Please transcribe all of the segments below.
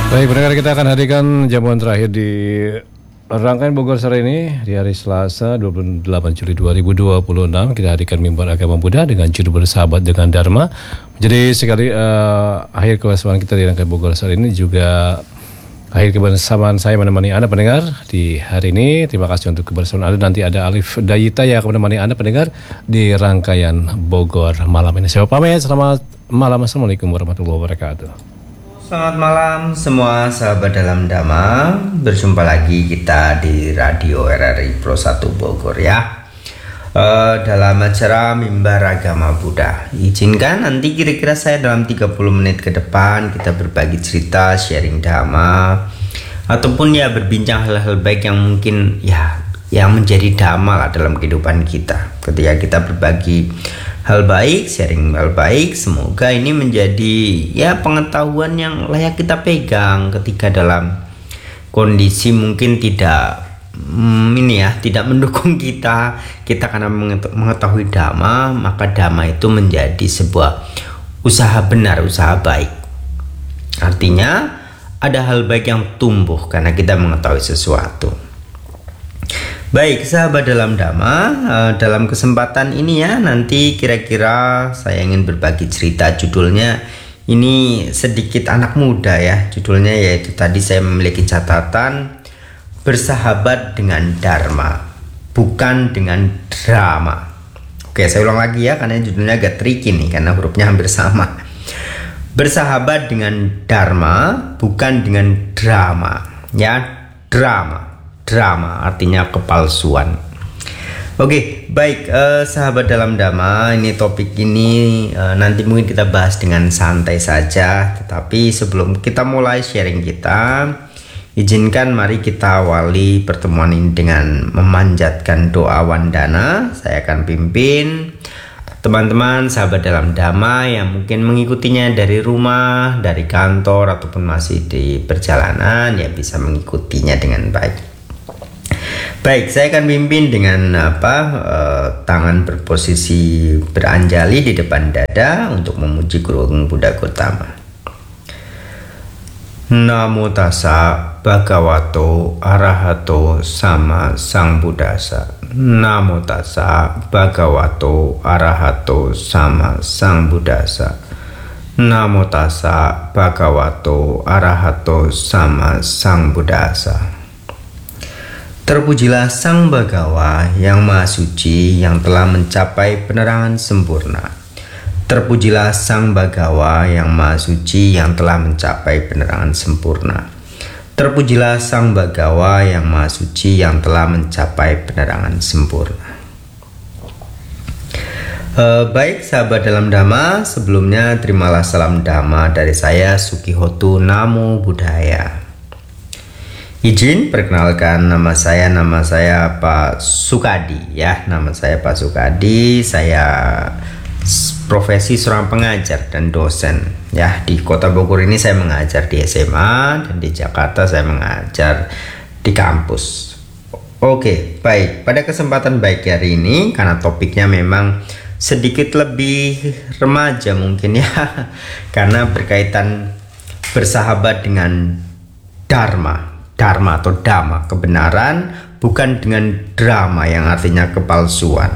Baik, pendengar, kita akan hadirkan jamuan terakhir di rangkaian Bogor sore ini di hari Selasa 28 Juli 2026. Kita hadirkan mimbar agama Buddha dengan judul Bersahabat dengan Dharma. Jadi sekali akhir kebersamaan kita di rangkaian Bogor sore ini juga akhir kebersamaan saya menemani Anda pendengar di hari ini. Terima kasih untuk kebersamaan Anda. Nanti ada Alif Dayita yang akan menemani Anda pendengar di rangkaian Bogor malam ini. Saya pamit, selamat malam. Assalamualaikum warahmatullahi wabarakatuh. Selamat malam semua sahabat dalam Dhamma. Berjumpa lagi kita di Radio RRI Pro 1 Bogor ya. Dalam acara Mimbar Agama Buddha. Izinkan nanti kira-kira saya dalam 30 menit ke depan kita berbagi cerita, sharing Dhamma, ataupun ya berbincang hal-hal baik yang mungkin ya yang menjadi Dhamma lah dalam kehidupan kita. Ketika kita berbagi hal baik, sharing hal baik, semoga ini menjadi ya pengetahuan yang layak kita pegang ketika dalam kondisi mungkin tidak tidak mendukung kita karena mengetahui Dhamma, maka Dhamma itu menjadi sebuah usaha benar, usaha baik. Artinya ada hal baik yang tumbuh karena kita mengetahui sesuatu. Baik sahabat dalam Dhamma, dalam kesempatan ini ya nanti kira-kira saya ingin berbagi cerita. Judulnya ini sedikit anak muda ya, judulnya yaitu tadi saya memiliki catatan bersahabat dengan Dharma, bukan dengan drama. Oke, saya ulang lagi ya karena judulnya agak tricky nih karena hurufnya hampir sama. Bersahabat dengan Dharma, bukan dengan drama ya. Drama artinya kepalsuan. Oke, baik sahabat dalam Dhamma, ini topik ini nanti mungkin kita bahas dengan santai saja. Tetapi sebelum kita mulai sharing kita, izinkan mari kita awali pertemuan ini dengan memanjatkan doa wandana. Saya akan pimpin teman-teman sahabat dalam Dhamma yang mungkin mengikutinya dari rumah, dari kantor, ataupun masih di perjalanan ya bisa mengikutinya dengan baik. Baik, saya akan pimpin dengan tangan berposisi beranjali di depan dada untuk memuji Guru Agung Buddha Gautama. Namo tassa bhagavato arahato sama sambuddhassa. Namo tassa bhagavato arahato sama sambuddhassa. Namo tassa bhagavato arahato sama sambuddhassa. Terpujilah Sang Bhagawa yang Maha Suci yang telah mencapai penerangan sempurna. Terpujilah Sang Bhagawa yang Maha Suci yang telah mencapai penerangan sempurna. Terpujilah Sang Bhagawa yang Maha Suci yang telah mencapai penerangan sempurna. Baik sahabat dalam Dhamma, sebelumnya terimalah salam Dhamma dari saya Sukihotu Namo Buddhaya. Izin perkenalkan nama saya Pak Sukadi ya. Nama saya Pak Sukadi. Saya profesi seorang pengajar dan dosen ya. Di Kota Bogor ini saya mengajar di SMA dan di Jakarta saya mengajar di kampus. Oke, baik. Pada kesempatan baik hari ini karena topiknya memang sedikit lebih remaja mungkin ya. Karena berkaitan bersahabat dengan Dharma atau Dhamma, kebenaran, bukan dengan drama yang artinya kepalsuan.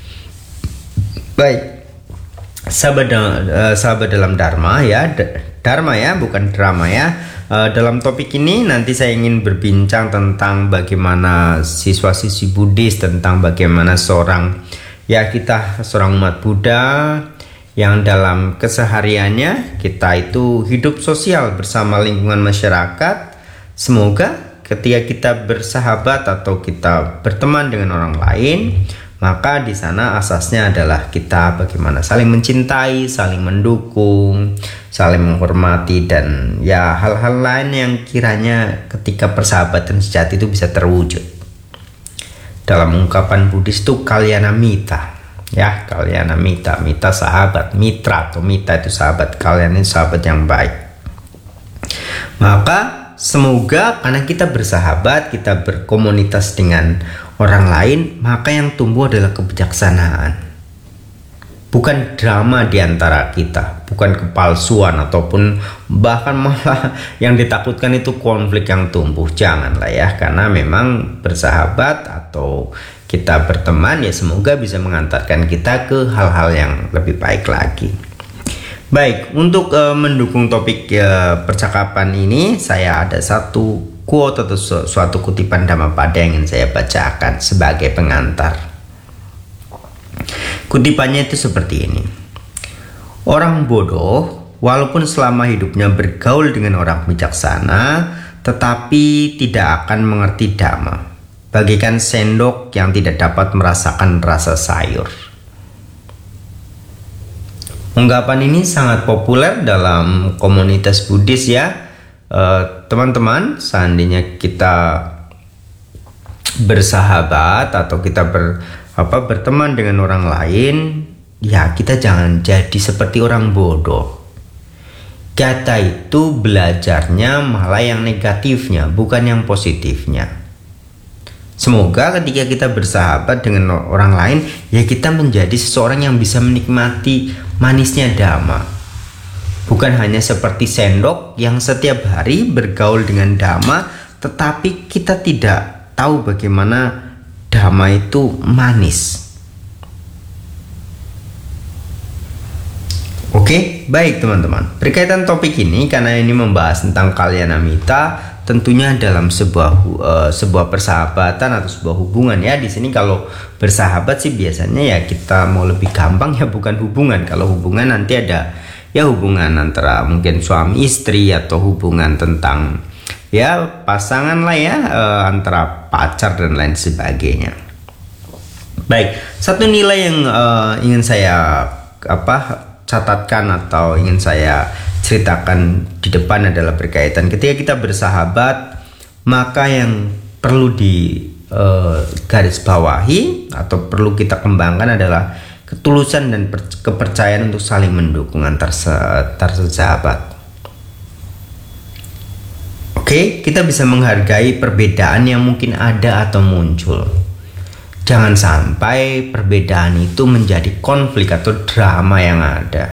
Baik, sahabat dalam Dharma ya, Dharma ya, bukan drama ya. Dalam topik ini nanti saya ingin berbincang tentang bagaimana siswa-siswi Buddhis, tentang bagaimana seorang umat Buddha yang dalam kesehariannya kita itu hidup sosial bersama lingkungan masyarakat. Semoga ketika kita bersahabat atau kita berteman dengan orang lain, maka di sana asasnya adalah kita bagaimana saling mencintai, saling mendukung, saling menghormati, dan ya hal-hal lain yang kiranya ketika persahabatan sejati itu bisa terwujud. Dalam ungkapan Buddhis itu kalyana mita. Ya, kalyana mita, mita sahabat, mitra atau mita itu sahabat, kalian ini sahabat yang baik. Maka semoga karena kita bersahabat, kita berkomunitas dengan orang lain, maka yang tumbuh adalah kebijaksanaan. Bukan drama di antara kita, bukan kepalsuan ataupun bahkan malah yang ditakutkan itu konflik yang tumbuh. Janganlah ya, karena memang bersahabat atau kita berteman ya semoga bisa mengantarkan kita ke hal-hal yang lebih baik lagi. Baik, untuk mendukung topik percakapan ini, saya ada satu quote atau suatu kutipan Dhammapada yang ingin saya bacakan sebagai pengantar. Kutipannya itu seperti ini. Orang bodoh, walaupun selama hidupnya bergaul dengan orang bijaksana, tetapi tidak akan mengerti Dhamma, bagaikan sendok yang tidak dapat merasakan rasa sayur. Ungkapan ini sangat populer dalam komunitas Buddhis ya. Teman-teman, seandainya kita bersahabat atau kita berteman dengan orang lain, ya kita jangan jadi seperti orang bodoh. Kata itu belajarnya malah yang negatifnya, bukan yang positifnya. Semoga ketika kita bersahabat dengan orang lain, ya kita menjadi seseorang yang bisa menikmati manisnya Dhamma. Bukan hanya seperti sendok yang setiap hari bergaul dengan Dhamma, tetapi kita tidak tahu bagaimana Dhamma itu manis. Oke, baik teman-teman. Berkaitan topik ini, karena ini membahas tentang Kalyanamitta, tentunya dalam sebuah persahabatan atau sebuah hubungan ya. Di sini kalau bersahabat sih biasanya ya kita mau lebih gampang ya bukan hubungan. Kalau hubungan nanti ada ya hubungan antara mungkin suami istri atau hubungan tentang ya pasangan lah ya, antara pacar dan lain sebagainya. Baik, satu nilai yang ingin saya catatkan atau ingin saya ceritakan di depan adalah berkaitan ketika kita bersahabat, maka yang perlu di garis bawahi atau perlu kita kembangkan adalah ketulusan dan kepercayaan untuk saling mendukung antar sahabat. Oke, kita bisa menghargai perbedaan yang mungkin ada atau muncul. Jangan sampai perbedaan itu menjadi konflik atau drama yang ada.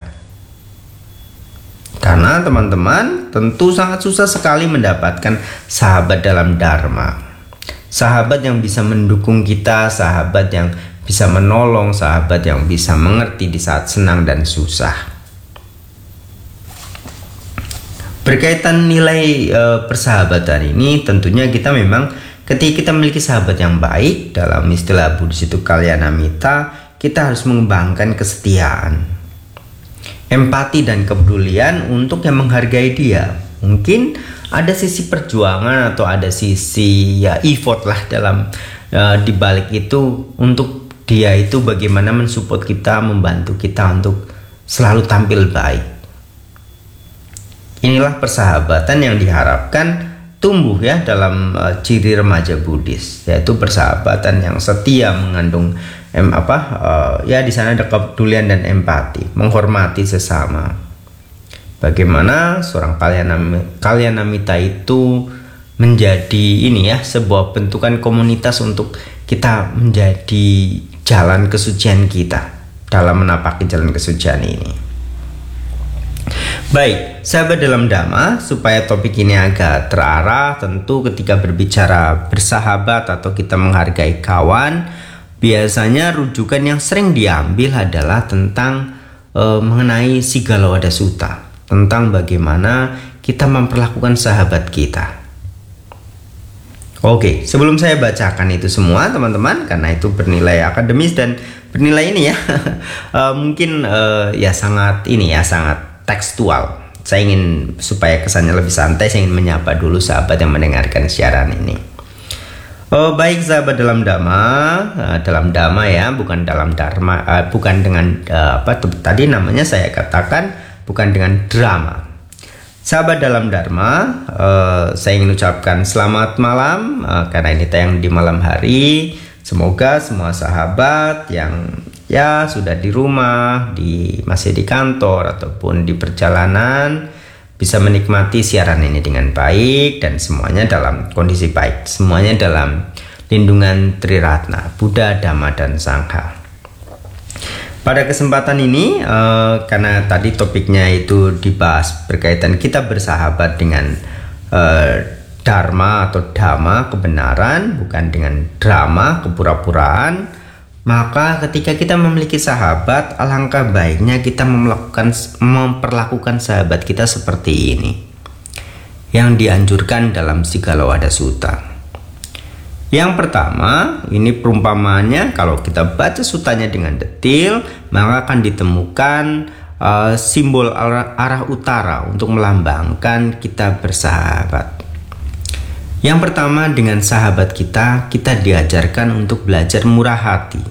Karena teman-teman tentu sangat susah sekali mendapatkan sahabat dalam Dharma. Sahabat yang bisa mendukung kita, sahabat yang bisa menolong, sahabat yang bisa mengerti di saat senang dan susah. Berkaitan nilai persahabatan ini, tentunya kita memang ketika kita memiliki sahabat yang baik, dalam istilah Buddhis itu Kalyanamitta, kita harus mengembangkan kesetiaan, empati dan kepedulian untuk yang menghargai dia. Mungkin ada sisi perjuangan atau ada sisi ya effort lah dalam dibalik itu untuk dia itu bagaimana mensupport kita, membantu kita untuk selalu tampil baik. Inilah persahabatan yang diharapkan tumbuh ya dalam ciri remaja Buddhis, yaitu persahabatan yang setia, mengandung ya di sana ada kepedulian dan empati, menghormati sesama. Bagaimana seorang Kalyanamitta itu menjadi ini ya sebuah bentukan komunitas untuk kita menjadi jalan kesucian kita dalam menapaki jalan kesucian ini. Baik, sahabat dalam Dhamma, supaya topik ini agak terarah, tentu ketika berbicara bersahabat atau kita menghargai kawan, biasanya rujukan yang sering diambil adalah tentang mengenai Sigallawada Sutta, tentang bagaimana kita memperlakukan sahabat kita. Oke, sebelum saya bacakan itu semua teman-teman, karena itu bernilai akademis dan bernilai ini ya mungkin ya sangat tekstual. Saya ingin supaya kesannya lebih santai, saya ingin menyapa dulu sahabat yang mendengarkan siaran ini. Baik sahabat dalam Dhamma ya, bukan dalam Dharma, bukan dengan tadi namanya saya katakan bukan dengan drama. Sahabat dalam Dharma, saya ingin ucapkan selamat malam karena ini tayang di malam hari. Semoga semua sahabat yang ya sudah di rumah, masih di kantor ataupun di perjalanan bisa menikmati siaran ini dengan baik dan semuanya dalam kondisi baik, semuanya dalam lindungan Triratna, Buddha, Dhamma dan Sangha. Pada kesempatan ini, karena tadi topiknya itu dibahas berkaitan kita bersahabat dengan dharma atau dhamma, kebenaran, bukan dengan drama, kepura-puraan, maka ketika kita memiliki sahabat, alangkah baiknya kita memperlakukan sahabat kita seperti ini, yang dianjurkan dalam Sigala Sutta. Yang pertama, ini perumpamaannya, kalau kita baca sutanya dengan detail, maka akan ditemukan simbol arah utara untuk melambangkan kita bersahabat. Yang pertama, dengan sahabat kita diajarkan untuk belajar murah hati.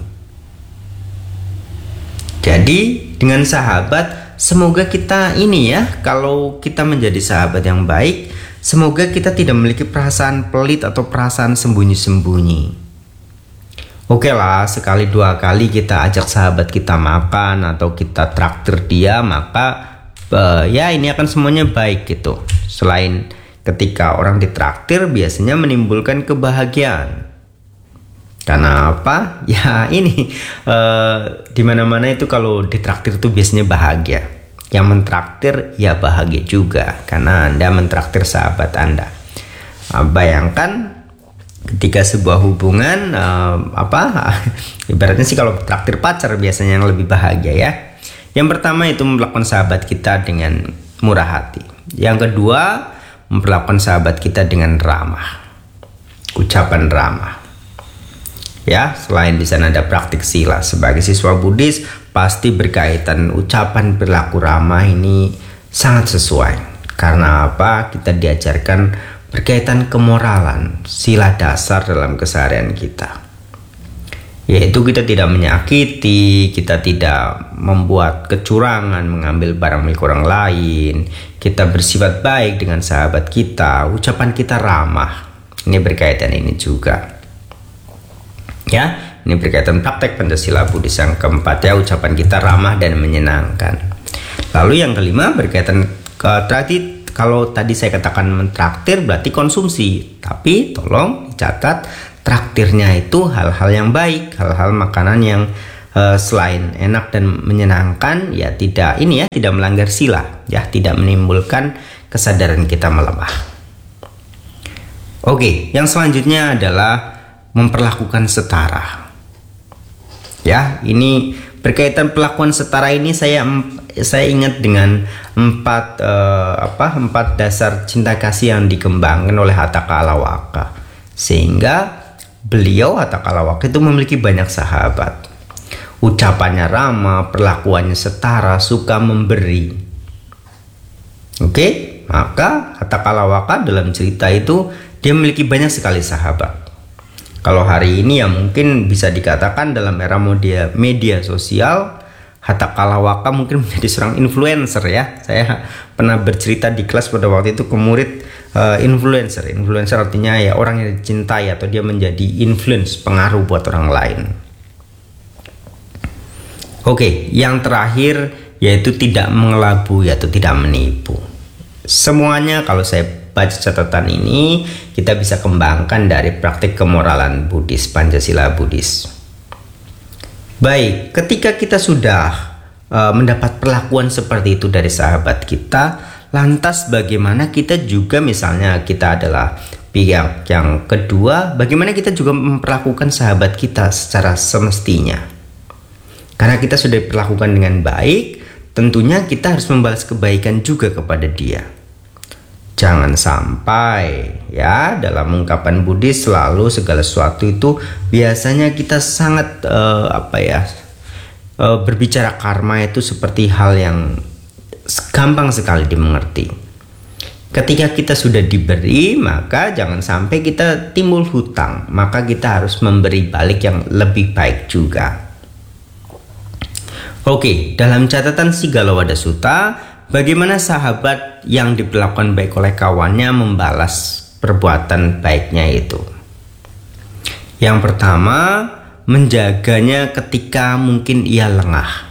Jadi, dengan sahabat, semoga kita ini ya, kalau kita menjadi sahabat yang baik, semoga kita tidak memiliki perasaan pelit atau perasaan sembunyi-sembunyi. Oke lah, sekali dua kali kita ajak sahabat kita makan atau kita traktir dia, maka ya ini akan semuanya baik gitu. Selain ketika orang ditraktir biasanya menimbulkan kebahagiaan. Karena apa? Ya ini di mana-mana itu kalau ditraktir itu biasanya bahagia. Yang mentraktir ya bahagia juga karena Anda mentraktir sahabat Anda. Bayangkan ketika sebuah hubungan ibaratnya sih kalau traktir pacar biasanya yang lebih bahagia ya. Yang pertama itu memperlakukan sahabat kita dengan murah hati. Yang kedua, memperlakukan sahabat kita dengan ramah. Ucapan ramah. Ya, selain di sana ada praktik sila. Sebagai siswa Buddhis pasti berkaitan ucapan perilaku ramah ini sangat sesuai. Karena apa? Kita diajarkan berkaitan kemoralan, sila dasar dalam keseharian kita. Yaitu kita tidak menyakiti, kita tidak membuat kecurangan, mengambil barang milik orang lain, kita bersifat baik dengan sahabat kita, ucapan kita ramah. Ini berkaitan ini juga. Ya, ini berkaitan praktek Pancasila Buddhis yang keempat ya, ucapan kita ramah dan menyenangkan. Lalu yang kelima berkaitan tadi, kalau tadi saya katakan mentraktir berarti konsumsi, tapi tolong dicatat traktirnya itu hal-hal yang baik, hal-hal makanan yang selain enak dan menyenangkan ya tidak ini ya, tidak melanggar sila ya, tidak menimbulkan kesadaran kita melemah. Oke, yang selanjutnya adalah memperlakukan setara. Ya, ini berkaitan perlakuan setara ini saya ingat dengan empat dasar cinta kasih yang dikembangkan oleh Hatha Kalawaka. Sehingga beliau Hatha Kalawaka itu memiliki banyak sahabat. Ucapannya ramah, perlakuannya setara, suka memberi. Oke, maka Hatha Kalawaka dalam cerita itu dia memiliki banyak sekali sahabat. Kalau hari ini ya mungkin bisa dikatakan dalam era media sosial, Hatha Kalawaka mungkin menjadi seorang influencer ya. Saya pernah bercerita di kelas pada waktu itu ke murid influencer. Influencer artinya ya orang yang dicintai atau dia menjadi influence, pengaruh buat orang lain. Oke, yang terakhir yaitu tidak mengelabui atau tidak menipu. Semuanya kalau saya baca catatan ini kita bisa kembangkan dari praktik kemoralan Buddhis, Pancasila Buddhis. Baik, ketika kita sudah mendapat perlakuan seperti itu dari sahabat kita, lantas bagaimana kita juga misalnya kita adalah pihak yang kedua, bagaimana kita juga memperlakukan sahabat kita secara semestinya. Karena kita sudah diperlakukan dengan baik, tentunya kita harus membalas kebaikan juga kepada dia. Jangan sampai ya dalam ungkapan Buddhis selalu segala sesuatu itu biasanya kita sangat berbicara karma itu seperti hal yang gampang sekali dimengerti. Ketika kita sudah diberi, maka jangan sampai kita timbul hutang, maka kita harus memberi balik yang lebih baik juga. Oke, dalam catatan Sigala Sutta, bagaimana sahabat yang diperlakukan baik oleh kawannya membalas perbuatan baiknya itu? Yang pertama, menjaganya ketika mungkin ia lengah.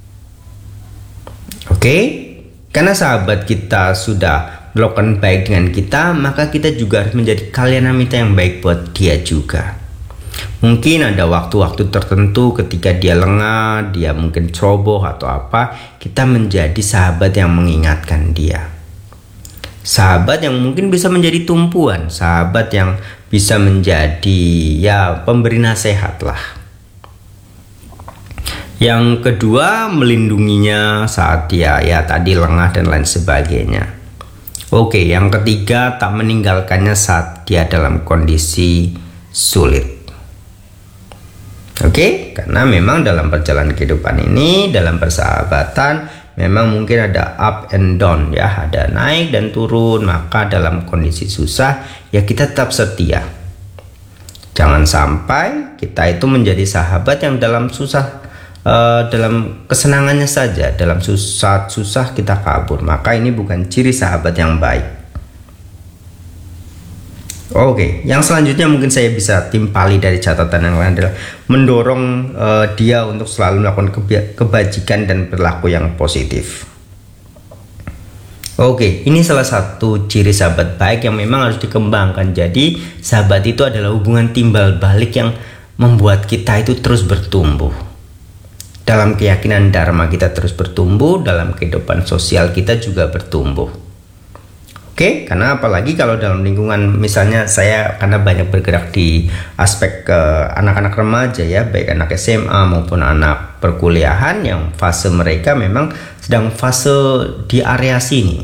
Oke? Karena sahabat kita sudah melakukan baik dengan kita, maka kita juga harus menjadi kalyana mitra yang baik buat dia juga. Mungkin ada waktu-waktu tertentu ketika dia lengah, dia mungkin ceroboh atau apa, kita menjadi sahabat yang mengingatkan dia. Sahabat yang mungkin bisa menjadi tumpuan, sahabat yang bisa menjadi pemberi nasihat lah. Yang kedua, melindunginya saat dia tadi lengah dan lain sebagainya. Oke, yang ketiga, tak meninggalkannya saat dia dalam kondisi sulit. Oke, karena memang dalam perjalanan kehidupan ini, dalam persahabatan, memang mungkin ada up and down ya, ada naik dan turun. Maka dalam kondisi susah ya kita tetap setia. Jangan sampai kita itu menjadi sahabat yang dalam susah, dalam kesenangannya saja, dalam saat susah kita kabur. Maka ini bukan ciri sahabat yang baik. Oke, yang selanjutnya mungkin saya bisa timpali dari catatan yang lain adalah mendorong dia untuk selalu melakukan kebajikan dan berlaku yang positif. Oke, ini salah satu ciri sahabat baik yang memang harus dikembangkan. Jadi sahabat itu adalah hubungan timbal balik yang membuat kita itu terus bertumbuh. Dalam keyakinan dharma kita terus bertumbuh, dalam kehidupan sosial kita juga bertumbuh. Oke, karena apalagi kalau dalam lingkungan, misalnya saya karena banyak bergerak di aspek anak-anak remaja ya, baik anak SMA maupun anak perkuliahan yang fase mereka memang sedang fase di area sini.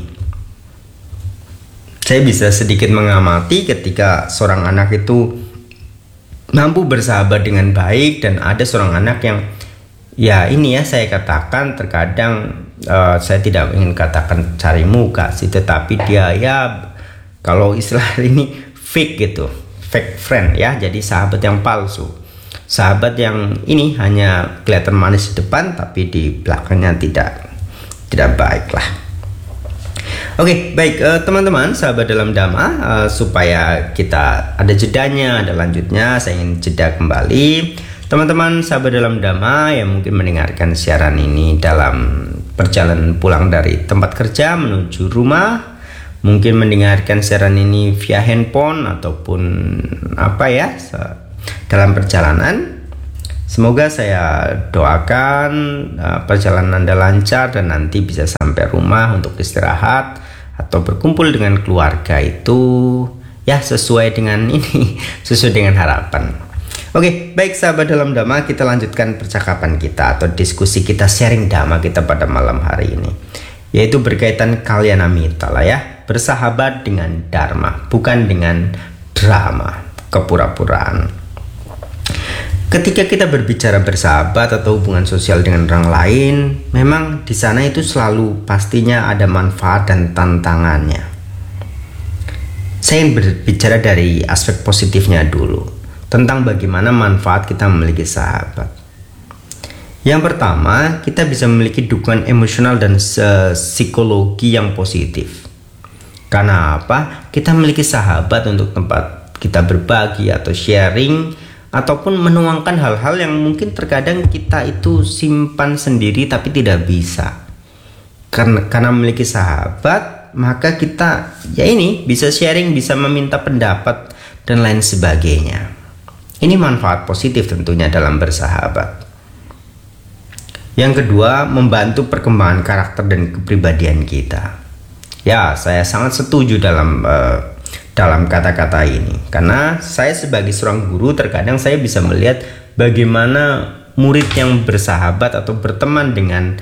Saya bisa sedikit mengamati ketika seorang anak itu mampu bersahabat dengan baik dan ada seorang anak yang saya katakan terkadang saya tidak ingin katakan cari muka sih, tetapi dia kalau istilah ini fake gitu, fake friend ya, jadi sahabat yang palsu, sahabat yang ini hanya kelihatan manis di depan tapi di belakangnya tidak baik lah. Oke, baik teman-teman sahabat dalam Dhamma, supaya kita ada jedanya, ada lanjutnya, saya ingin jeda kembali. Teman-teman sahabat dalam Dhamma yang mungkin mendengarkan siaran ini dalam perjalanan pulang dari tempat kerja menuju rumah, mungkin mendengarkan siaran ini via handphone ataupun dalam perjalanan. Semoga saya doakan perjalanan Anda lancar dan nanti bisa sampai rumah untuk istirahat atau berkumpul dengan keluarga itu sesuai dengan harapan. Oke, baik sahabat dalam Dhamma, kita lanjutkan percakapan kita atau diskusi kita, sharing Dhamma kita pada malam hari ini, yaitu berkaitan kalyana mita lah ya, bersahabat dengan Dharma, bukan dengan drama, kepura-puraan. Ketika kita berbicara bersahabat atau hubungan sosial dengan orang lain, memang di sana itu selalu pastinya ada manfaat dan tantangannya. Saya ingin berbicara dari aspek positifnya dulu, tentang bagaimana manfaat kita memiliki sahabat. Yang pertama, kita bisa memiliki dukungan emosional dan psikologi yang positif. Karena apa? Kita memiliki sahabat untuk tempat kita berbagi atau sharing, ataupun menuangkan hal-hal yang mungkin terkadang kita itu simpan sendiri tapi tidak bisa. Karena memiliki sahabat, maka kita bisa sharing, bisa meminta pendapat dan lain sebagainya. Ini manfaat positif tentunya dalam bersahabat. Yang kedua, membantu perkembangan karakter dan kepribadian kita. Ya, saya sangat setuju dalam kata-kata ini. Karena saya sebagai seorang guru, terkadang saya bisa melihat bagaimana murid yang bersahabat atau berteman dengan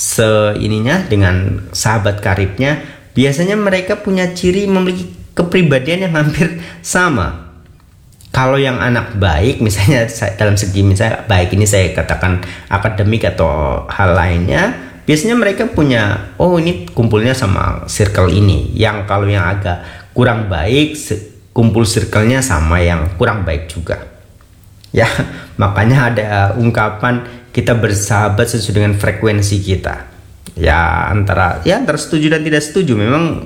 dengan sahabat karibnya, biasanya mereka punya ciri memiliki kepribadian yang hampir sama. Kalau yang anak baik, misalnya dalam segi misalnya baik ini saya katakan akademik atau hal lainnya, biasanya mereka punya, ini kumpulnya sama circle ini. Yang kalau yang agak kurang baik, kumpul circle-nya sama yang kurang baik juga. Ya, makanya ada ungkapan kita bersahabat sesuai dengan frekuensi kita. Ya, antara setuju dan tidak setuju. Memang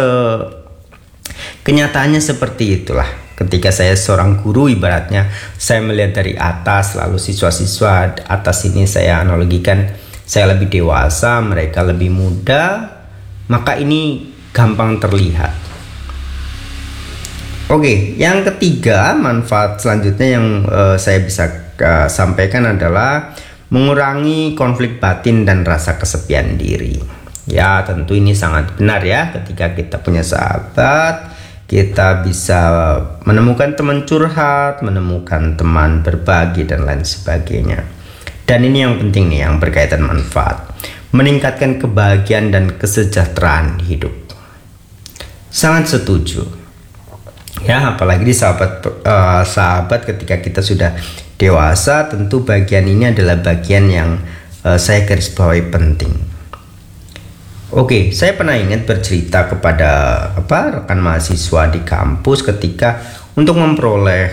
kenyataannya seperti itulah. Ketika saya seorang guru, ibaratnya saya melihat dari atas, lalu siswa-siswa atas ini saya analogikan, saya lebih dewasa, mereka lebih muda, maka ini gampang terlihat. Oke, yang ketiga manfaat selanjutnya yang saya bisa sampaikan adalah mengurangi konflik batin dan rasa kesepian diri. Ya, tentu ini sangat benar ya. Ketika kita punya sahabat, kita bisa menemukan teman curhat, menemukan teman berbagi dan lain sebagainya. Dan ini yang penting nih, yang berkaitan manfaat, meningkatkan kebahagiaan dan kesejahteraan hidup. Sangat setuju. Ya, apalagi di sahabat ketika kita sudah dewasa, tentu bagian ini adalah bagian yang saya garis bawahi penting. Oke, saya pernah ingat bercerita kepada rekan mahasiswa di kampus ketika untuk memperoleh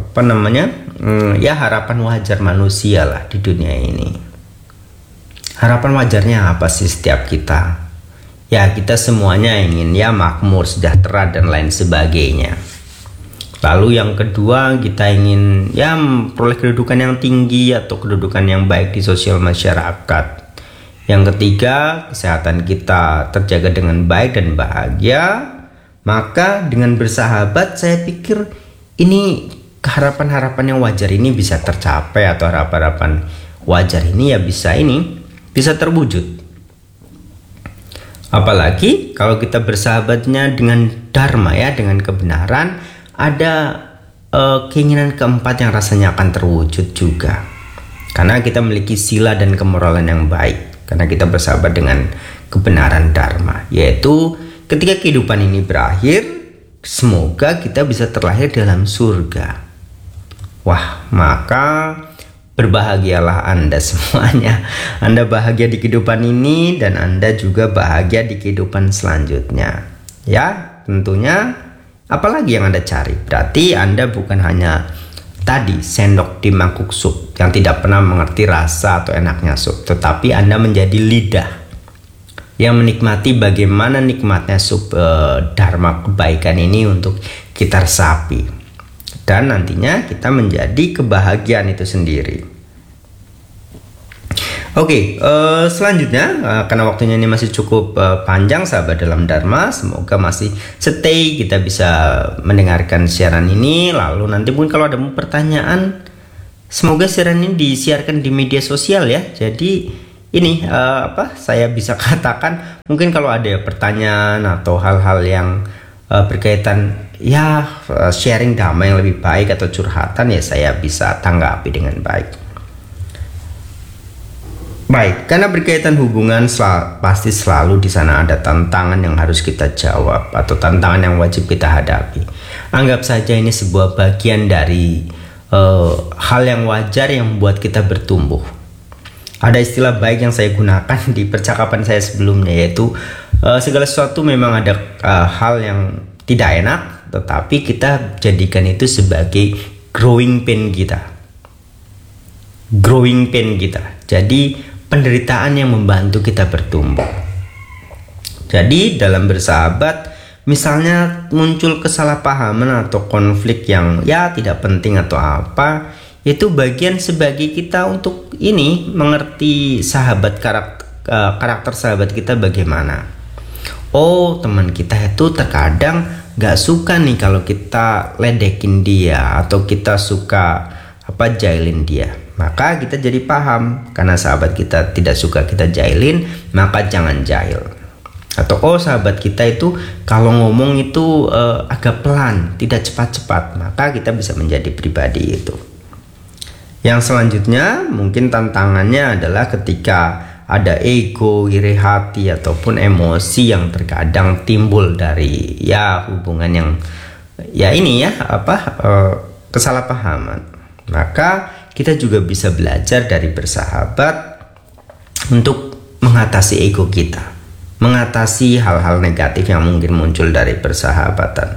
harapan wajar manusia lah di dunia ini. Harapan wajarnya apa sih setiap kita? Ya, kita semuanya ingin ya makmur, sejahtera dan lain sebagainya. Lalu yang kedua, kita ingin ya memperoleh kedudukan yang tinggi atau kedudukan yang baik di sosial masyarakat. Yang ketiga, kesehatan kita terjaga dengan baik dan bahagia. Maka dengan bersahabat, saya pikir ini harapan-harapan yang wajar ini bisa tercapai, atau harapan-harapan wajar ini ya bisa terwujud. Apalagi kalau kita bersahabatnya dengan dharma ya, dengan kebenaran, ada keinginan keempat yang rasanya akan terwujud juga. Karena kita memiliki sila dan kemoralan yang baik. Karena kita bersahabat dengan kebenaran dharma, yaitu ketika kehidupan ini berakhir, semoga kita bisa terlahir dalam surga. Wah, maka berbahagialah Anda semuanya. Anda bahagia di kehidupan ini dan Anda juga bahagia di kehidupan selanjutnya. Ya, tentunya apalagi yang Anda cari? Berarti Anda bukan hanya tadi sendok di mangkuk sup yang tidak pernah mengerti rasa atau enaknya sup, tetapi Anda menjadi lidah yang menikmati bagaimana nikmatnya sup dharma kebaikan ini untuk kita resapi. Dan nantinya kita menjadi kebahagiaan itu sendiri. Oke, selanjutnya karena waktunya ini masih cukup panjang sahabat dalam Dharma, semoga masih stay, kita bisa mendengarkan siaran ini. Lalu nanti pun kalau ada pertanyaan, semoga siaran ini disiarkan di media sosial ya. Jadi ini saya bisa katakan, mungkin kalau ada pertanyaan atau hal-hal yang berkaitan ya sharing Dhamma yang lebih baik atau curhatan, ya saya bisa tanggapi dengan baik. Baik, karena berkaitan hubungan pasti selalu di sana ada tantangan yang harus kita jawab atau tantangan yang wajib kita hadapi. Anggap saja ini sebuah bagian dari hal yang wajar yang membuat kita bertumbuh. Ada istilah baik yang saya gunakan di percakapan saya sebelumnya, yaitu segala sesuatu memang ada hal yang tidak enak, tetapi kita jadikan itu sebagai growing pain kita. Growing pain kita. Jadi penderitaan yang membantu kita bertumbuh. Jadi dalam bersahabat, misalnya muncul kesalahpahaman atau konflik yang ya tidak penting atau apa, itu bagian sebagai kita untuk ini mengerti sahabat, karakter sahabat kita bagaimana. Oh, teman kita itu terkadang gak suka nih kalau kita ledekin dia atau kita suka jailin dia. Maka kita jadi paham, karena sahabat kita tidak suka kita jailin, maka jangan jail. Atau sahabat kita itu kalau ngomong itu agak pelan, tidak cepat-cepat, maka kita bisa menjadi pribadi itu. Yang selanjutnya mungkin tantangannya adalah ketika ada ego, iri hati ataupun emosi yang terkadang timbul dari ya hubungan yang ya ini ya kesalahpahaman. Maka kita juga bisa belajar dari bersahabat untuk mengatasi ego kita, mengatasi hal-hal negatif yang mungkin muncul dari persahabatan.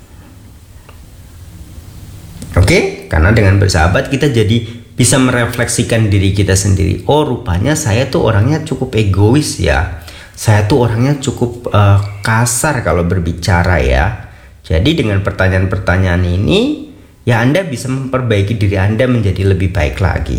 Oke, karena dengan bersahabat kita jadi bisa merefleksikan diri kita sendiri. Oh, rupanya saya tuh orangnya cukup egois ya. Saya tuh orangnya cukup kasar kalau berbicara ya. Jadi dengan pertanyaan-pertanyaan ini, ya Anda bisa memperbaiki diri Anda menjadi lebih baik lagi.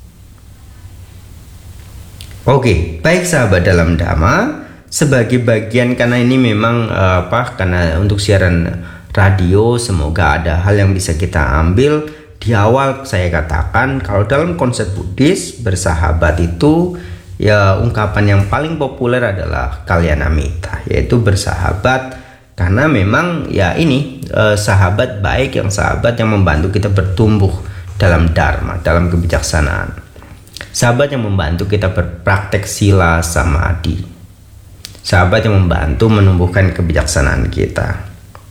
Oke, baik sahabat dalam Dhamma, sebagai bagian karena ini memang karena untuk siaran radio, semoga ada hal yang bisa kita ambil. Di awal saya katakan kalau dalam konsep Buddhis bersahabat itu ya ungkapan yang paling populer adalah kalyanamitta, yaitu bersahabat karena memang ya ini sahabat baik, sahabat yang membantu kita bertumbuh dalam dharma, dalam kebijaksanaan. Sahabat yang membantu kita berpraktek sila samadhi. Sahabat yang membantu menumbuhkan kebijaksanaan kita.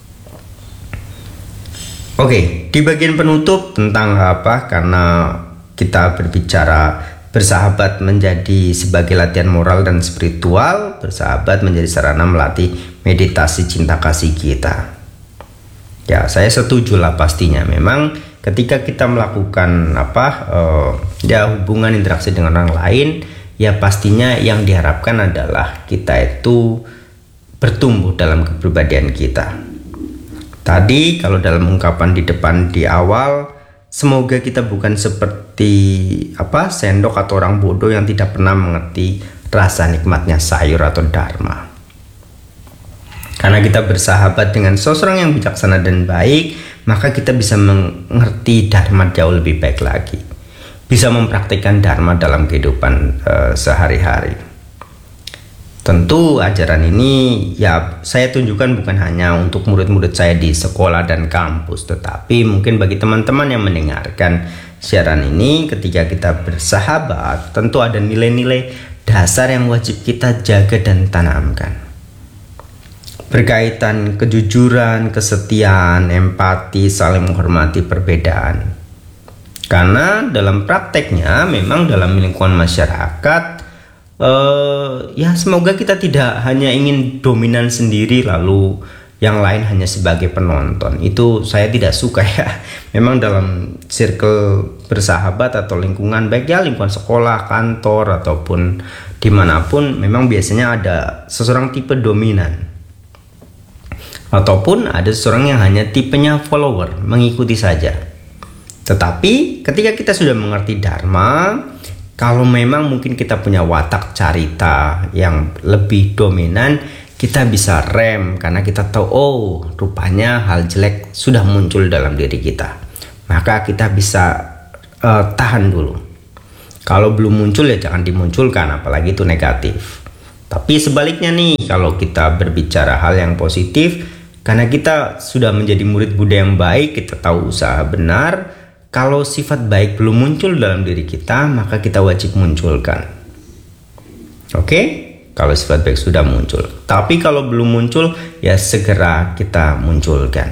Oke, di bagian penutup tentang apa? Karena kita berbicara bersahabat menjadi sebagai latihan moral dan spiritual, bersahabat menjadi sarana melatih meditasi cinta kasih kita. Ya, saya setuju lah pastinya. Memang ketika kita melakukan hubungan interaksi dengan orang lain, ya pastinya yang diharapkan adalah kita itu bertumbuh dalam kepribadian kita. Tadi kalau dalam ungkapan di depan di awal, semoga kita bukan seperti sendok atau orang bodoh yang tidak pernah mengerti rasa nikmatnya sayur atau dharma. Karena kita bersahabat dengan seseorang yang bijaksana dan baik, maka kita bisa mengerti dharma jauh lebih baik lagi. Bisa mempraktikkan dharma dalam kehidupan sehari-hari. Tentu ajaran ini ya saya tunjukkan bukan hanya untuk murid-murid saya di sekolah dan kampus, tetapi mungkin bagi teman-teman yang mendengarkan siaran ini, ketika kita bersahabat, tentu ada nilai-nilai dasar yang wajib kita jaga dan tanamkan. Berkaitan kejujuran, kesetiaan, empati, saling menghormati perbedaan. Karena dalam prakteknya memang dalam lingkungan masyarakat semoga kita tidak hanya ingin dominan sendiri lalu yang lain hanya sebagai penonton. Itu saya tidak suka ya. Memang dalam circle bersahabat atau lingkungan, baik ya lingkungan sekolah, kantor ataupun dimanapun, memang biasanya ada seseorang tipe dominan. Ataupun ada seseorang yang hanya tipenya follower, mengikuti saja. Tetapi ketika kita sudah mengerti dharma, kalau memang mungkin kita punya watak carita yang lebih dominan, kita bisa rem karena kita tahu rupanya hal jelek sudah muncul dalam diri kita. Maka kita bisa tahan dulu. Kalau belum muncul ya jangan dimunculkan, apalagi itu negatif. Tapi sebaliknya nih, kalau kita berbicara hal yang positif, karena kita sudah menjadi murid Buddha yang baik, kita tahu usaha benar. Kalau sifat baik belum muncul dalam diri kita, maka kita wajib munculkan. Oke? Kalau sifat baik sudah muncul. Tapi kalau belum muncul, ya segera kita munculkan.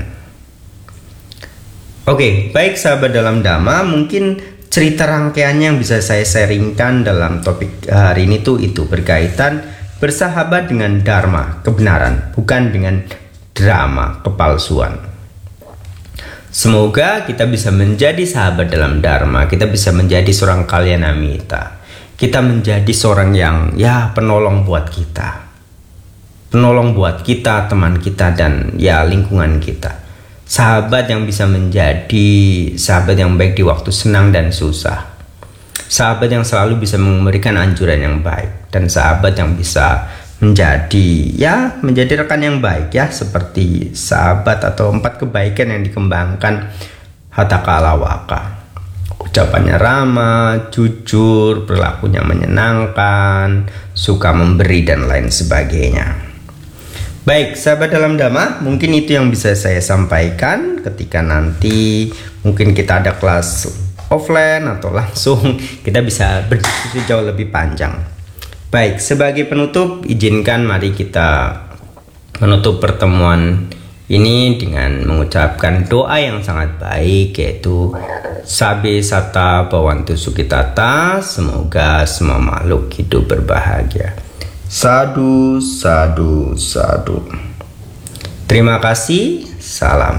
Oke, baik sahabat dalam Dhamma, mungkin cerita rangkaiannya yang bisa saya sharingkan dalam topik hari ini itu berkaitan bersahabat dengan Dharma, kebenaran, bukan dengan drama, kepalsuan. Semoga kita bisa menjadi sahabat dalam Dharma, kita bisa menjadi seorang kalyanamitta. Kita menjadi seorang yang penolong buat kita. Penolong buat kita, teman kita, dan lingkungan kita. Sahabat yang bisa menjadi sahabat yang baik di waktu senang dan susah. Sahabat yang selalu bisa memberikan anjuran yang baik. Dan sahabat yang bisa menjadi rekan yang baik seperti sahabat atau 4 kebaikan yang dikembangkan Hatha Kalawaka. Ucapannya ramah, jujur, perilakunya menyenangkan, suka memberi dan lain sebagainya. Baik sahabat dalam Dhamma, mungkin itu yang bisa saya sampaikan. Ketika nanti mungkin kita ada kelas offline atau langsung, kita bisa berdiskusi jauh lebih panjang. Baik, sebagai penutup, izinkan mari kita menutup pertemuan ini dengan mengucapkan doa yang sangat baik, yaitu Sabe Sata Bhavantu Sukhitata, semoga semua makhluk hidup berbahagia. Sadu, sadu, sadu. Terima kasih, salam.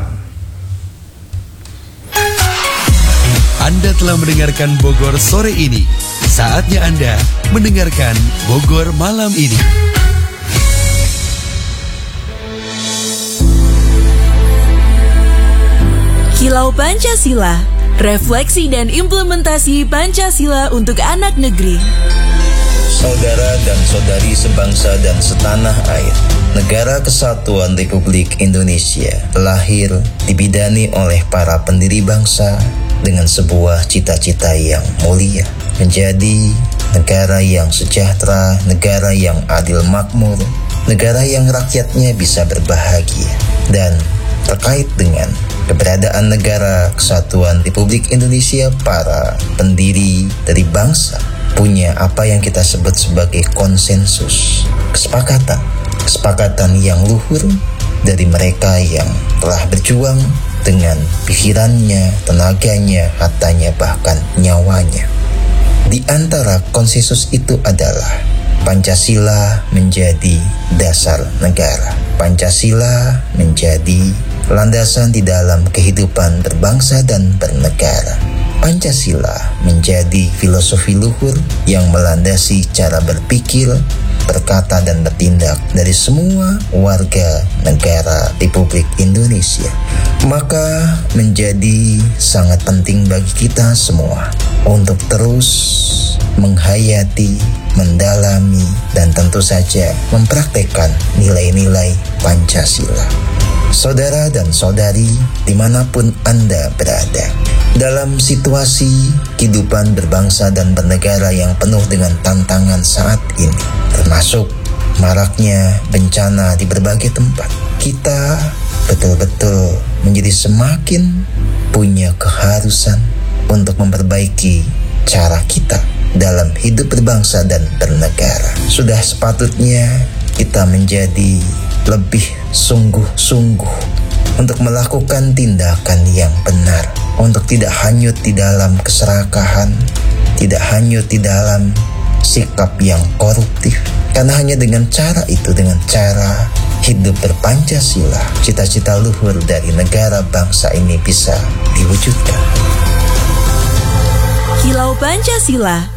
Anda telah mendengarkan Bogor sore ini. Saatnya Anda mendengarkan Bogor malam ini. Kilau Pancasila, refleksi dan implementasi Pancasila untuk anak negeri. Saudara dan saudari sebangsa dan setanah air, Negara Kesatuan Republik Indonesia lahir dibidani oleh para pendiri bangsa dengan sebuah cita-cita yang mulia, menjadi negara yang sejahtera, negara yang adil makmur, negara yang rakyatnya bisa berbahagia. Dan terkait dengan keberadaan Negara Kesatuan Republik Indonesia, para pendiri dari bangsa punya apa yang kita sebut sebagai konsensus, kesepakatan yang luhur dari mereka yang telah berjuang dengan pikirannya, tenaganya, hartanya, bahkan nyawanya. Di antara konsensus itu adalah Pancasila menjadi dasar negara. Pancasila menjadi landasan di dalam kehidupan berbangsa dan bernegara. Pancasila menjadi filosofi luhur yang melandasi cara berpikir, berkata dan bertindak dari semua warga negara Republik Indonesia. Maka menjadi sangat penting bagi kita semua untuk terus menghayati, mendalami, dan tentu saja mempraktekkan nilai-nilai Pancasila. Saudara dan saudari dimanapun Anda berada, dalam situasi kehidupan berbangsa dan bernegara yang penuh dengan tantangan saat ini, termasuk maraknya bencana di berbagai tempat, kita betul-betul menjadi semakin punya keharusan untuk memperbaiki cara kita dalam hidup berbangsa dan bernegara. Sudah sepatutnya kita menjadi lebih sungguh-sungguh untuk melakukan tindakan yang benar, untuk tidak hanyut di dalam keserakahan, tidak hanyut di dalam sikap yang koruptif. Karena hanya dengan cara itu, dengan cara hidup berpancasila, cita-cita luhur dari negara bangsa ini bisa diwujudkan. Kilau Pancasila,